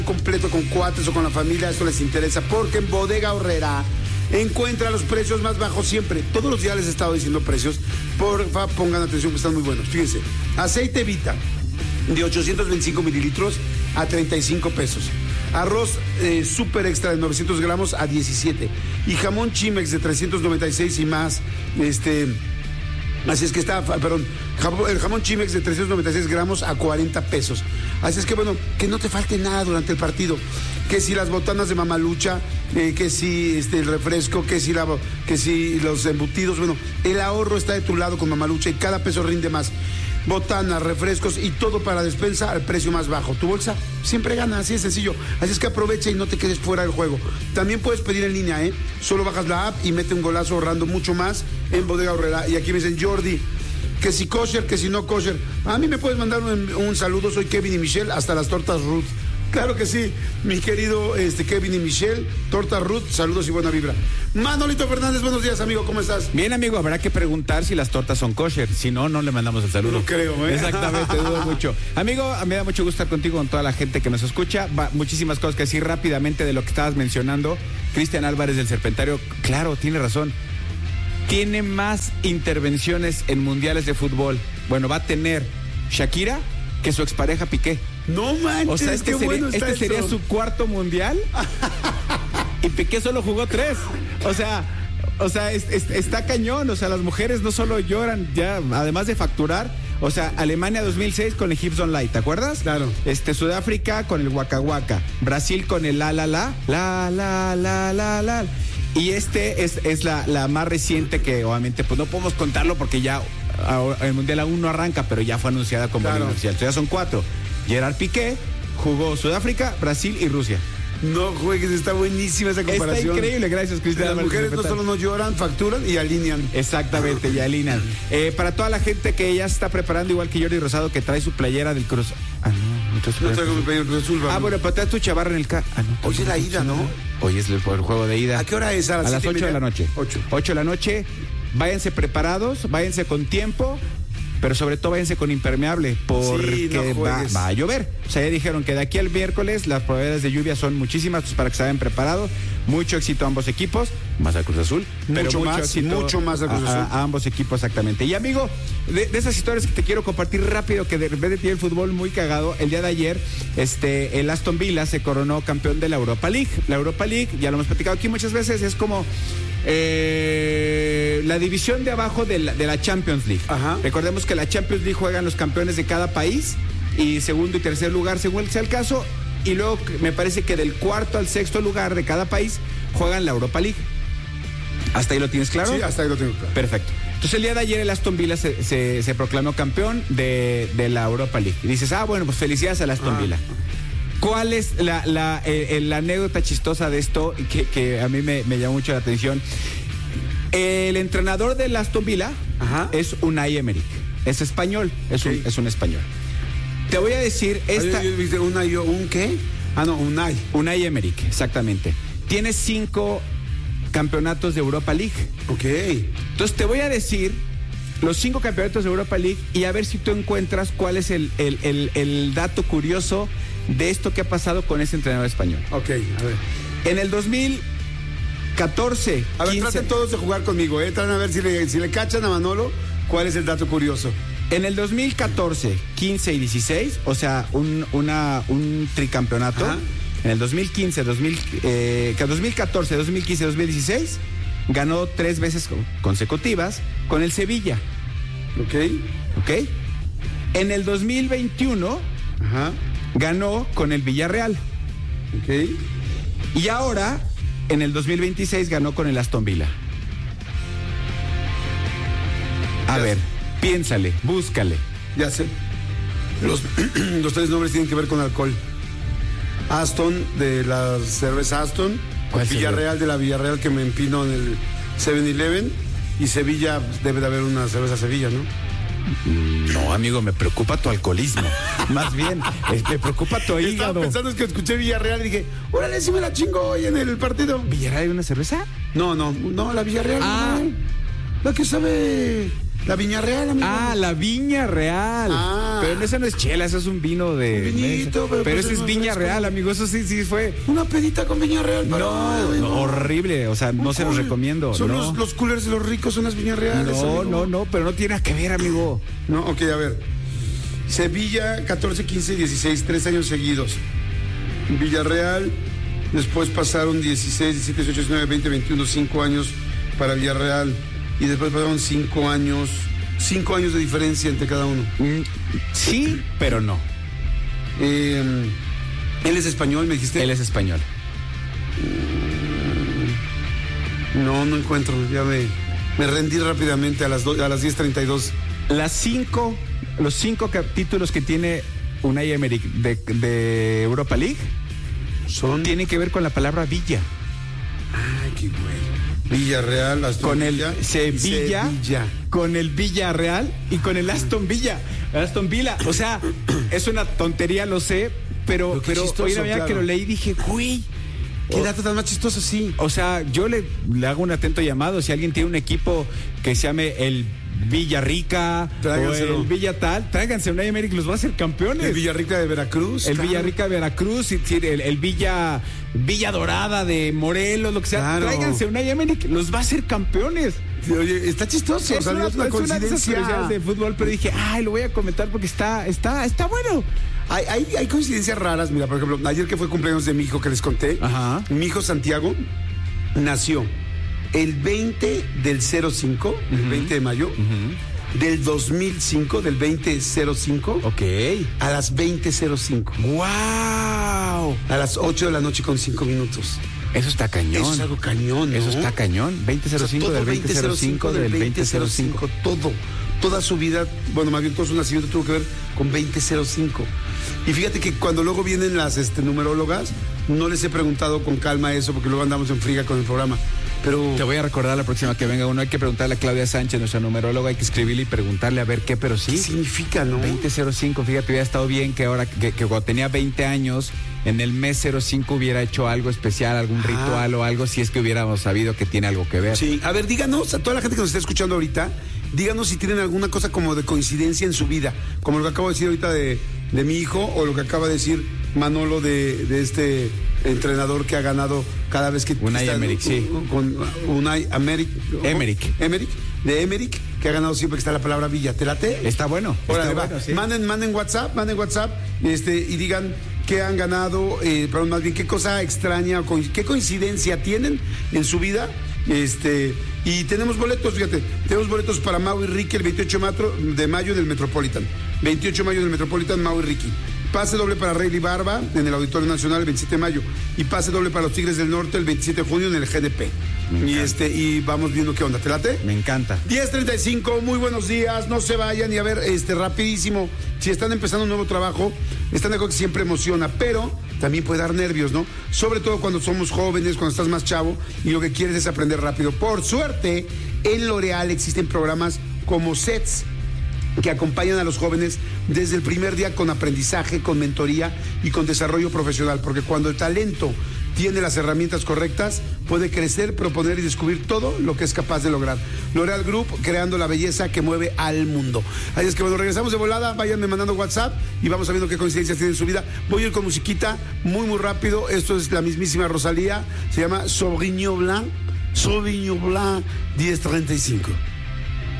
completo con cuates o con la familia, esto les interesa, porque en Bodega Aurrerá encuentra los precios más bajos siempre. Todos los días les he estado diciendo precios, porfa, pongan atención que están muy buenos. Fíjense, aceite Vita de 825 mililitros a 35 pesos. Arroz super extra de 900 gramos a 17. Y jamón Chimex de 396 y más, así es que está, perdón, el jamón Chimex de 396 gramos a 40 pesos. Así es que bueno, que no te falte nada durante el partido. Que si las botanas de Mamalucha, que si el refresco, que si los embutidos, bueno, el ahorro está de tu lado con Mamalucha y cada peso rinde más. Botanas, refrescos y todo para despensa al precio más bajo. Tu bolsa siempre gana, así de sencillo. Así es que aprovecha y no te quedes fuera del juego. También puedes pedir en línea, Solo bajas la app y mete un golazo ahorrando mucho más en Bodega Aurrerá. Y aquí me dicen, Jordi, que si kosher, que si no kosher. A mí me puedes mandar un saludo, soy Kevin y Michelle, hasta las tortas Ruth. Claro que sí, mi querido Kevin y Michelle, Torta Ruth, saludos y buena vibra. Manolito Fernández, buenos días, amigo, ¿cómo estás? Bien, amigo, habrá que preguntar si las tortas son kosher, si no, no le mandamos el saludo. No creo, Exactamente, dudo mucho. Amigo, me da mucho gusto estar contigo, con toda la gente que nos escucha. Muchísimas cosas que decir rápidamente de lo que estabas mencionando. Cristian Álvarez del Serpentario, claro, tiene razón. Tiene más intervenciones en mundiales de fútbol. Bueno, va a tener Shakira que su expareja Piqué. No manches, o sea, este sería su cuarto mundial y Piqué solo jugó 3. O sea, está cañón. O sea, las mujeres no solo lloran, ya, además de facturar. O sea, Alemania 2006 con el Hips Don't Lie, ¿te acuerdas? Claro. Sudáfrica con el Waka Waka. Brasil con el la. Y es la más reciente que obviamente pues no podemos contarlo porque ya el Mundial aún no arranca, pero ya fue anunciada como oficial. Entonces ya son 4. Gerard Piqué jugó Sudáfrica, Brasil y Rusia. No juegues, está buenísima esa comparación. Está increíble, gracias, Cristian. Las mujeres no solo no lloran, facturan y alinean. Exactamente, y alinean. Para toda la gente que ya se está preparando, igual que Jordi Rosado, que trae su playera del Cruz. No traigo mi playera del Cruz Azul. Bueno, pero traes tu chavarra en el hoy es la ida, ¿no? Hoy es el juego de ida. ¿A qué hora es? A las 8 de la noche. 8 de la noche. Váyanse preparados, váyanse con tiempo, pero sobre todo váyanse con impermeable, porque va a llover. O sea, ya dijeron que de aquí al miércoles las probabilidades de lluvia son muchísimas, pues para que se vayan preparados. Mucho éxito a ambos equipos, más al Cruz Azul, pero mucho más al Cruz Azul. A ambos equipos, exactamente. Y amigo, de esas historias que te quiero compartir rápido, que de repente tiene el fútbol muy cagado. El día de ayer, el Aston Villa se coronó campeón de la Europa League. La Europa League, ya lo hemos platicado aquí muchas veces, es como la división de abajo de la Champions League. Ajá. Recordemos que la Champions League juegan los campeones de cada país y segundo y tercer lugar según sea el caso, y luego me parece que del cuarto al sexto lugar de cada país juegan la Europa League. ¿Hasta ahí lo tienes claro? Sí, hasta ahí lo tengo claro. Perfecto. Entonces el día de ayer el Aston Villa se proclamó campeón de la Europa League. Y dices, bueno, pues felicidades al Aston Villa. ¿Cuál es la anécdota chistosa de esto que a mí me llamó mucho la atención? El entrenador del Aston Villa es Unai Emery. Es español, es un español. Te voy a decir ¿Un qué? Unai. Unai Emery, exactamente. Tiene 5 campeonatos de Europa League. Ok. Entonces te voy a decir los 5 campeonatos de Europa League y a ver si tú encuentras cuál es el dato curioso de esto que ha pasado con ese entrenador español. Ok, a ver. En el 2014... A ver, traten todos de jugar conmigo, Traten a ver si le cachan a Manolo, ¿cuál es el dato curioso? En el 2014, 15 y 16, o sea, un tricampeonato. Ajá. En el 2014, 2015, 2016, ganó 3 veces consecutivas con el Sevilla. Ok. En el 2021, ganó con el Villarreal. Ok. Y ahora, en el 2026, ganó con el Aston Villa. A ver, piénsale, búscale. Ya sé. Los 3 nombres tienen que ver con alcohol. Aston, de la cerveza Aston. Villarreal, de la Villarreal que me empino en el 7-Eleven. Y Sevilla, debe de haber una cerveza Sevilla, ¿no? No, amigo, me preocupa tu alcoholismo. Más bien, me preocupa tu hígado. Estaba pensando, es que escuché Villarreal y dije, órale, si me la chingo hoy en el partido. ¿Villarreal hay una cerveza? No, la Villarreal. La que sabe La Viña Real, amigo. Ah, la Viña Real. Pero esa no es chela, eso es un vino de... Un vinito, pero eso es Viña Real, amigo. Eso sí fue... Una pedita con Viña Real. No, horrible. O sea, no se los recomiendo. Son los coolers de los ricos, son las Viñas Reales. No, pero no tiene nada que ver, amigo. No, ok, a ver. Sevilla, 14, 15, 16, 3 años seguidos. Villarreal, después pasaron 16, 17, 18, 19, 20, 21, 5 años para Villarreal. Y después pasaron 5 años. 5 años de diferencia entre cada uno. Sí, pero no. Él es español, me dijiste. Él es español. No encuentro. Ya me rendí rápidamente a las 10:32. Los 5 títulos que tiene Unai Emery de Europa League tienen que ver con la palabra Villa. Ay, qué bueno. Villarreal, Aston con Villa, el Sevilla, con el Villarreal y con el Aston Villa. O sea, es una tontería, lo sé, pero hoy la mañana que lo leí dije, uy, qué dato tan más chistoso, sí. O sea, yo le hago un atento llamado. Si alguien tiene un equipo que se llame el Villarrica o el Villa tal, tráiganse a Unai Emery, los va a hacer campeones. El Villarrica de Veracruz. El Villarrica de Veracruz, el Villa Dorada de Morelos, lo que sea. Claro. Tráiganse a Unai Emery, los va a hacer campeones. Sí, oye, está chistoso. Es una coincidencia de fútbol, pero dije, lo voy a comentar porque está bueno. Hay coincidencias raras. Mira, por ejemplo, ayer que fue cumpleaños de mi hijo que les conté, mi hijo Santiago nació el 20 del 05, el 20 de mayo, del 2005, del 2005, a las 20:05. ¡Wow! A las 8 de la noche con 5 minutos. Eso está cañón. Eso es algo cañón, ¿no? Eso está cañón. 20:05 del 20:05 del 20:05. Toda su vida, bueno, más bien todo su nacimiento tuvo que ver con 20:05. Y fíjate que cuando luego vienen las numerólogas, no les he preguntado con calma eso, porque luego andamos en friga con el programa. Pero te voy a recordar la próxima que venga uno. Hay que preguntarle a Claudia Sánchez, nuestra numeróloga, hay que escribirle y preguntarle a ver qué, pero sí. ¿Qué significa, no? 20:05, fíjate, hubiera estado bien que ahora, que cuando tenía 20 años, en el mes 05 hubiera hecho algo especial, algún ritual o algo, si es que hubiéramos sabido que tiene algo que ver. Sí, a ver, díganos, a toda la gente que nos está escuchando ahorita, díganos si tienen alguna cosa como de coincidencia en su vida, como lo que acabo de decir ahorita de mi hijo, o lo que acaba de decir Manolo de este entrenador que ha ganado cada vez que... Unai Emery, sí. Con Unai Emerick, de Emerick, que ha ganado siempre que está la palabra Villa. ¿Te late? Está bueno. Órale, está bueno, sí. Manden WhatsApp, y digan qué han ganado, pero más bien qué cosa extraña, qué coincidencia tienen en su vida. Y tenemos boletos, fíjate, tenemos boletos para Mau y Ricky el 28 de mayo del Metropolitan. 28 de mayo del Metropolitan, Mau y Ricky. Pase doble para Rayleigh Barba en el Auditorio Nacional el 27 de mayo. Y pase doble para los Tigres del Norte el 27 de junio en el GDP. Y vamos viendo qué onda. ¿Te late? Me encanta. 10:35, muy buenos días. No se vayan. Y a ver, rapidísimo. Si están empezando un nuevo trabajo, están de acuerdo que siempre emociona, pero también puede dar nervios, ¿no? Sobre todo cuando somos jóvenes, cuando estás más chavo y lo que quieres es aprender rápido. Por suerte, en L'Oréal existen programas como SETS, que acompañan a los jóvenes desde el primer día con aprendizaje, con mentoría y con desarrollo profesional, porque cuando el talento tiene las herramientas correctas, puede crecer, proponer y descubrir todo lo que es capaz de lograr. L'Oréal Group, creando la belleza que mueve al mundo. Así es que bueno, regresamos de volada, váyanme mandando WhatsApp y vamos sabiendo qué coincidencias tienen en su vida. Voy a ir con musiquita muy rápido. Esto es la mismísima Rosalía, se llama Sauvignon Blanc, 10:35.